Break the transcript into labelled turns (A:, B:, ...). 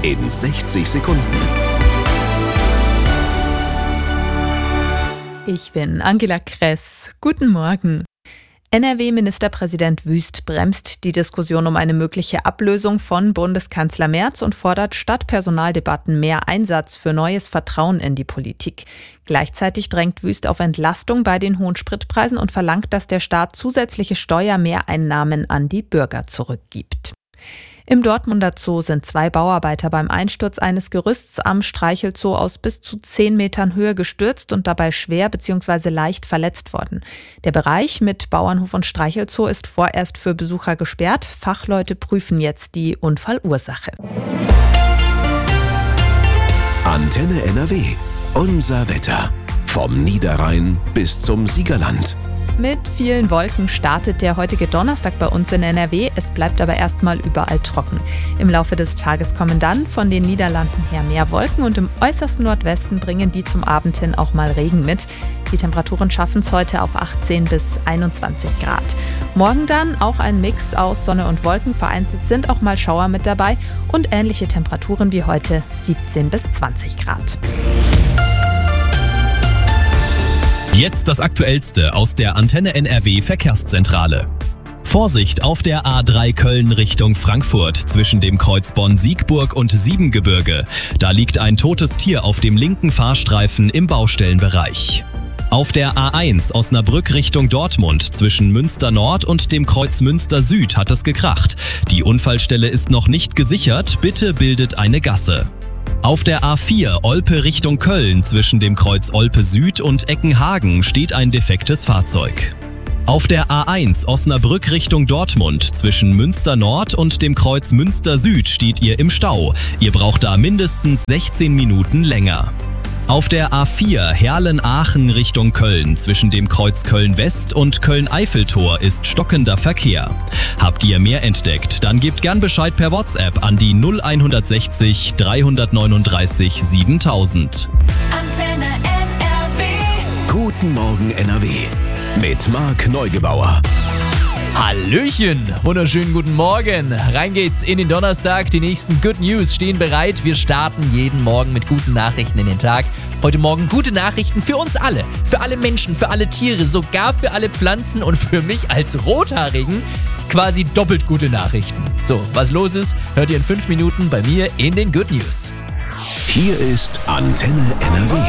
A: in 60 Sekunden.
B: Ich bin Angela Kress. Guten Morgen. NRW-Ministerpräsident Wüst bremst die Diskussion um eine mögliche Ablösung von Bundeskanzler Merz und fordert statt Personaldebatten mehr Einsatz für neues Vertrauen in die Politik. Gleichzeitig drängt Wüst auf Entlastung bei den hohen Spritpreisen und verlangt, dass der Staat zusätzliche Steuermehreinnahmen an die Bürger zurückgibt. Im Dortmunder Zoo sind 2 Bauarbeiter beim Einsturz eines Gerüsts am Streichelzoo aus bis zu 10 Metern Höhe gestürzt und dabei schwer bzw. leicht verletzt worden. Der Bereich mit Bauernhof und Streichelzoo ist vorerst für Besucher gesperrt. Fachleute prüfen jetzt die Unfallursache.
A: Antenne NRW. Unser Wetter. Vom Niederrhein bis zum Siegerland.
B: Mit vielen Wolken startet der heutige Donnerstag bei uns in NRW. Es bleibt aber erstmal überall trocken. Im Laufe des Tages kommen dann von den Niederlanden her mehr Wolken und im äußersten Nordwesten bringen die zum Abend hin auch mal Regen mit. Die Temperaturen schaffen es heute auf 18 bis 21 Grad. Morgen dann auch ein Mix aus Sonne und Wolken. Vereinzelt sind auch mal Schauer mit dabei und ähnliche Temperaturen wie heute 17 bis 20 Grad.
C: Jetzt das Aktuellste aus der Antenne NRW Verkehrszentrale. Vorsicht auf der A3 Köln Richtung Frankfurt zwischen dem Kreuz Bonn-Siegburg und Siebengebirge. Da liegt ein totes Tier auf dem linken Fahrstreifen im Baustellenbereich. Auf der A1 Osnabrück Richtung Dortmund zwischen Münster Nord und dem Kreuz Münster Süd hat es gekracht. Die Unfallstelle ist noch nicht gesichert, bitte bildet eine Gasse. Auf der A4 Olpe Richtung Köln zwischen dem Kreuz Olpe Süd und Eckenhagen steht ein defektes Fahrzeug. Auf der A1 Osnabrück Richtung Dortmund zwischen Münster Nord und dem Kreuz Münster Süd steht ihr im Stau. Ihr braucht da mindestens 16 Minuten länger. Auf der A4 Herlen-Aachen Richtung Köln zwischen dem Kreuz Köln-West und Köln-Eiffeltor ist stockender Verkehr. Habt ihr mehr entdeckt, dann gebt gern Bescheid per WhatsApp an die 0160 339 7000.
D: Antenne NRW.
A: Guten Morgen NRW. Mit Marc Neugebauer.
E: Hallöchen, wunderschönen guten Morgen. Rein geht's in den Donnerstag. Die nächsten Good News stehen bereit. Wir starten jeden Morgen mit guten Nachrichten in den Tag. Heute Morgen gute Nachrichten für uns alle. Für alle Menschen, für alle Tiere, sogar für alle Pflanzen und für mich als Rothaarigen quasi doppelt gute Nachrichten. So, was los ist, hört ihr in 5 Minuten bei mir in den Good News.
A: Hier ist Antenne NRW.